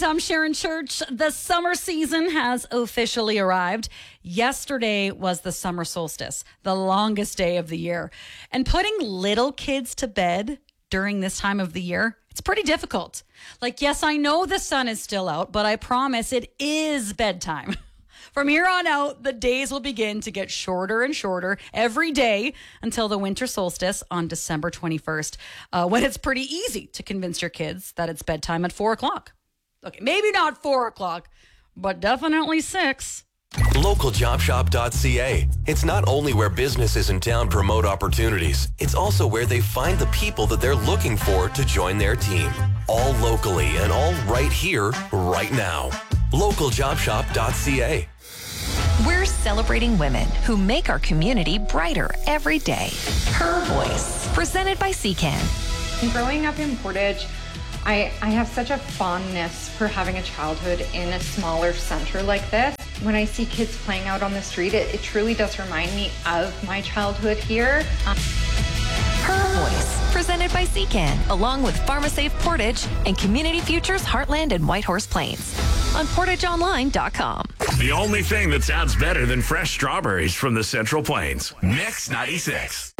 I'm Sharon Church. The summer season has officially arrived. Yesterday was the summer solstice, the longest day of the year. And putting little kids to bed during this time of the year, it's pretty difficult. Yes, I know the sun is still out, but I promise it is bedtime. From here on out, the days will begin to get shorter and shorter every day until the winter solstice on December 21st, when it's pretty easy to convince your kids that it's bedtime at 4 o'clock. Okay, maybe not 4 o'clock, but definitely 6. LocalJobShop.ca. It's not only where businesses in town promote opportunities, it's also where they find the people that they're looking for to join their team. All locally and all right here, right now. LocalJobShop.ca. We're celebrating women who make our community brighter every day. Her Voice, presented by CCAN. Growing up in Portage, I have such a fondness for having a childhood in a smaller center like this. When I see kids playing out on the street, it truly does remind me of my childhood here. Her Voice, presented by CCAN, along with PharmaSafe Portage and Community Futures Heartland and Whitehorse Plains on PortageOnline.com. The only thing that sounds better than fresh strawberries from the Central Plains. Mix 96.